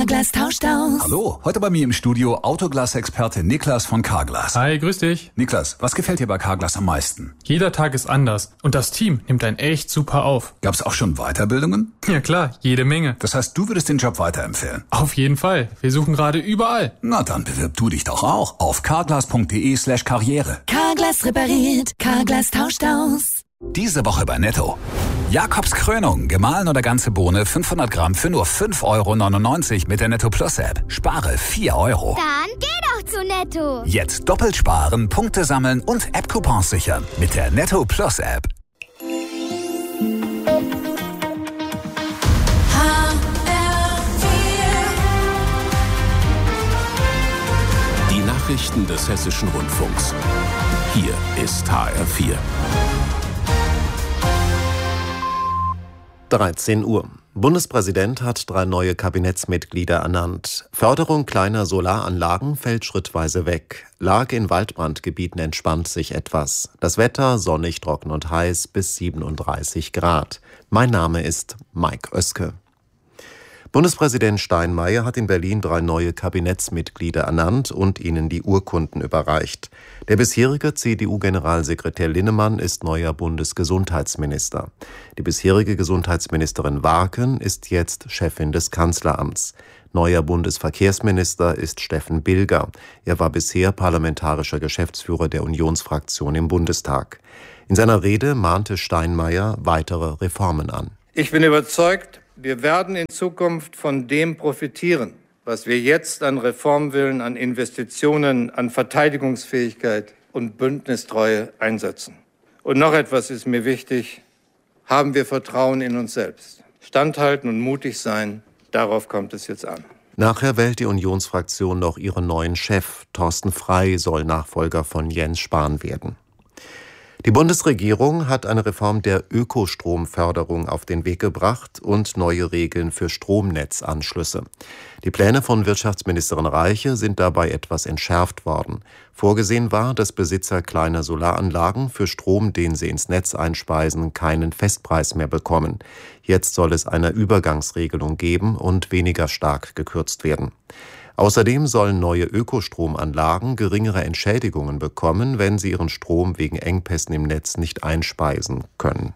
Carglass tauscht aus. Hallo, heute bei mir im Studio Autoglas-Experte Niklas von Carglass. Hi, grüß dich. Niklas, was gefällt dir bei Carglass am meisten? Jeder Tag ist anders und das Team nimmt einen echt super auf. Gab's auch schon Weiterbildungen? Ja klar, jede Menge. Das heißt, du würdest den Job weiterempfehlen? Auf jeden Fall. Wir suchen gerade überall. Na, dann bewirb du dich doch auch auf carglass.de/karriere. Carglass repariert, Carglass tauscht aus. Diese Woche bei Netto. Jakobs Krönung, gemahlen oder ganze Bohne, 500 Gramm für nur 5,99 € mit der Netto Plus App. Spare 4 €. Dann geh doch zu Netto. Jetzt doppelt sparen, Punkte sammeln und App-Coupons sichern mit der Netto Plus App. Die Nachrichten des Hessischen Rundfunks. Hier ist HR4. 13 Uhr. Bundespräsident hat 3 neue Kabinettsmitglieder ernannt. Förderung kleiner Solaranlagen fällt schrittweise weg. Lage in Waldbrandgebieten entspannt sich etwas. Das Wetter sonnig, trocken und heiß bis 37 Grad. Mein Name ist Mike Oeske. Bundespräsident Steinmeier hat in Berlin 3 neue Kabinettsmitglieder ernannt und ihnen die Urkunden überreicht. Der bisherige CDU-Generalsekretär Linnemann ist neuer Bundesgesundheitsminister. Die bisherige Gesundheitsministerin Warken ist jetzt Chefin des Kanzleramts. Neuer Bundesverkehrsminister ist Steffen Bilger. Er war bisher parlamentarischer Geschäftsführer der Unionsfraktion im Bundestag. In seiner Rede mahnte Steinmeier weitere Reformen an. Ich bin überzeugt, wir werden in Zukunft von dem profitieren, was wir jetzt an Reformwillen, an Investitionen, an Verteidigungsfähigkeit und Bündnistreue einsetzen. Und noch etwas ist mir wichtig: Haben wir Vertrauen in uns selbst. Standhalten und mutig sein, darauf kommt es jetzt an. Nachher wählt die Unionsfraktion noch ihren neuen Chef. Thorsten Frey soll Nachfolger von Jens Spahn werden. Die Bundesregierung hat eine Reform der Ökostromförderung auf den Weg gebracht und neue Regeln für Stromnetzanschlüsse. Die Pläne von Wirtschaftsministerin Reiche sind dabei etwas entschärft worden. Vorgesehen war, dass Besitzer kleiner Solaranlagen für Strom, den sie ins Netz einspeisen, keinen Festpreis mehr bekommen. Jetzt soll es eine Übergangsregelung geben und weniger stark gekürzt werden. Außerdem sollen neue Ökostromanlagen geringere Entschädigungen bekommen, wenn sie ihren Strom wegen Engpässen im Netz nicht einspeisen können.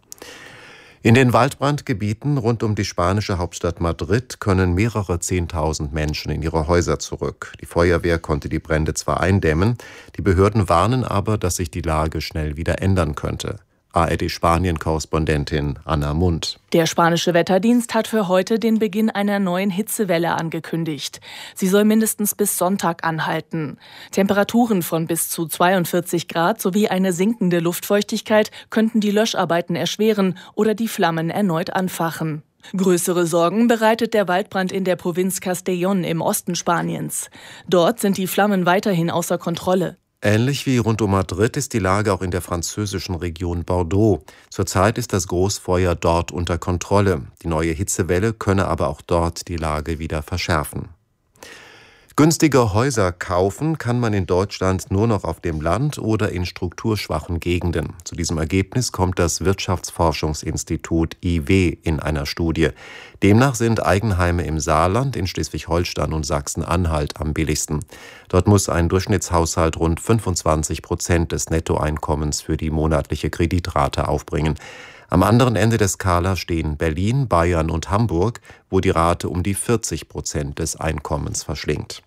In den Waldbrandgebieten rund um die spanische Hauptstadt Madrid können mehrere 10.000 Menschen in ihre Häuser zurück. Die Feuerwehr konnte die Brände zwar eindämmen, die Behörden warnen aber, dass sich die Lage schnell wieder ändern könnte. ARD-Spanien-Korrespondentin Anna Mund. Der spanische Wetterdienst hat für heute den Beginn einer neuen Hitzewelle angekündigt. Sie soll mindestens bis Sonntag anhalten. Temperaturen von bis zu 42 Grad sowie eine sinkende Luftfeuchtigkeit könnten die Löscharbeiten erschweren oder die Flammen erneut anfachen. Größere Sorgen bereitet der Waldbrand in der Provinz Castellón im Osten Spaniens. Dort sind die Flammen weiterhin außer Kontrolle. Ähnlich wie rund um Madrid ist die Lage auch in der französischen Region Bordeaux. Zurzeit ist das Großfeuer dort unter Kontrolle. Die neue Hitzewelle könne aber auch dort die Lage wieder verschärfen. Günstige Häuser kaufen kann man in Deutschland nur noch auf dem Land oder in strukturschwachen Gegenden. Zu diesem Ergebnis kommt das Wirtschaftsforschungsinstitut IW in einer Studie. Demnach sind Eigenheime im Saarland, in Schleswig-Holstein und Sachsen-Anhalt am billigsten. Dort muss ein Durchschnittshaushalt rund 25% des Nettoeinkommens für die monatliche Kreditrate aufbringen. Am anderen Ende der Skala stehen Berlin, Bayern und Hamburg, wo die Rate um die 40% des Einkommens verschlingt.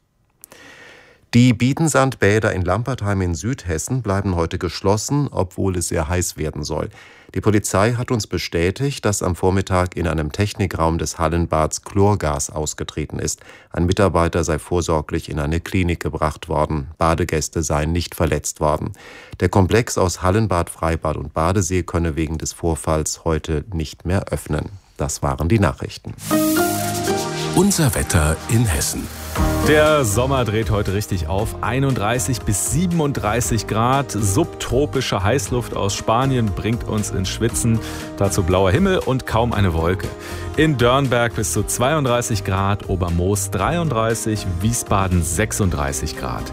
Die Bietensandbäder in Lampertheim in Südhessen bleiben heute geschlossen, obwohl es sehr heiß werden soll. Die Polizei hat uns bestätigt, dass am Vormittag in einem Technikraum des Hallenbads Chlorgas ausgetreten ist. Ein Mitarbeiter sei vorsorglich in eine Klinik gebracht worden. Badegäste seien nicht verletzt worden. Der Komplex aus Hallenbad, Freibad und Badesee könne wegen des Vorfalls heute nicht mehr öffnen. Das waren die Nachrichten. Unser Wetter in Hessen. Der Sommer dreht heute richtig auf. 31 bis 37 Grad. Subtropische Heißluft aus Spanien bringt uns ins Schwitzen. Dazu blauer Himmel und kaum eine Wolke. In Dörnberg bis zu 32 Grad, Obermoos 33, Wiesbaden 36 Grad.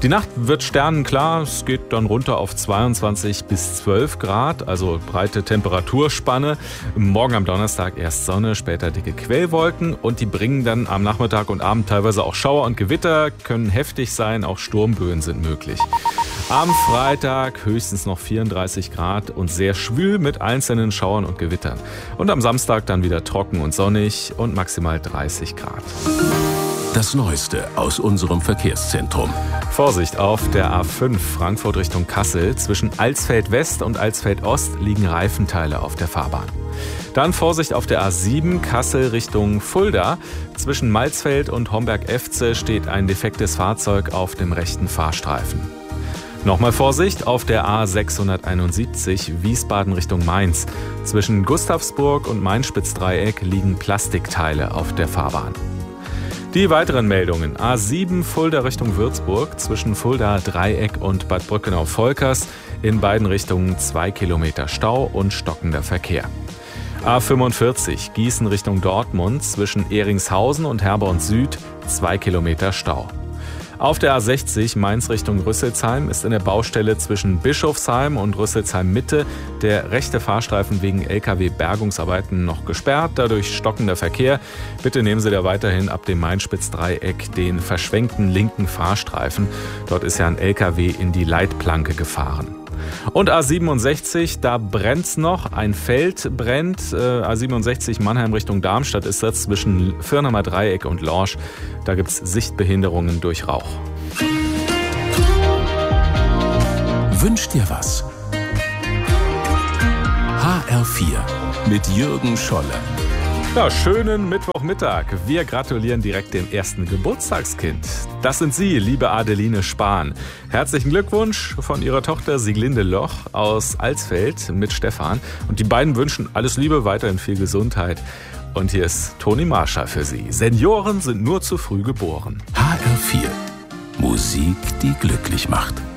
Die Nacht wird sternenklar, es geht dann runter auf 22 bis 12 Grad, also breite Temperaturspanne. Morgen am Donnerstag erst Sonne, später dicke Quellwolken und die bringen dann am Nachmittag und Abend teilweise auch Schauer und Gewitter, können heftig sein, auch Sturmböen sind möglich. Am Freitag höchstens noch 34 Grad und sehr schwül mit einzelnen Schauern und Gewittern. Und am Samstag dann wieder trocken und sonnig und maximal 30 Grad. Das Neueste aus unserem Verkehrszentrum. Vorsicht auf der A5 Frankfurt Richtung Kassel. Zwischen Alsfeld West und Alsfeld Ost liegen Reifenteile auf der Fahrbahn. Dann Vorsicht auf der A7 Kassel Richtung Fulda. Zwischen Malzfeld und Homberg-Efze steht ein defektes Fahrzeug auf dem rechten Fahrstreifen. Nochmal Vorsicht auf der A671 Wiesbaden Richtung Mainz. Zwischen Gustavsburg und Main-Spitz-Dreieck liegen Plastikteile auf der Fahrbahn. Die weiteren Meldungen. A7 Fulda Richtung Würzburg, zwischen Fulda Dreieck und Bad Brückenau-Volkers. In beiden Richtungen 2 Kilometer Stau und stockender Verkehr. A45 Gießen Richtung Dortmund, zwischen Ehringshausen und Herborn Süd 2 Kilometer Stau. Auf der A60 Mainz Richtung Rüsselsheim ist in der Baustelle zwischen Bischofsheim und Rüsselsheim Mitte der rechte Fahrstreifen wegen LKW-Bergungsarbeiten noch gesperrt, dadurch stockender Verkehr. Bitte nehmen Sie da weiterhin ab dem Main-Spitz-Dreieck den verschwenkten linken Fahrstreifen. Dort ist ja ein LKW in die Leitplanke gefahren. Und A67, da brennt's noch, ein Feld brennt. A67 Mannheim Richtung Darmstadt ist das zwischen Firnheimer Dreieck und Lorsch. Da gibt's Sichtbehinderungen durch Rauch. Wünsch dir was? HR4 mit Jürgen Scholle. Ja, schönen Mittwochmittag. Wir gratulieren direkt dem ersten Geburtstagskind. Das sind Sie, liebe Adeline Spahn. Herzlichen Glückwunsch von Ihrer Tochter Sieglinde Loch aus Alsfeld mit Stefan. Und die beiden wünschen alles Liebe, weiterhin viel Gesundheit. Und hier ist Toni Marschall für Sie. Senioren sind nur zu früh geboren. HR4. Musik, die glücklich macht.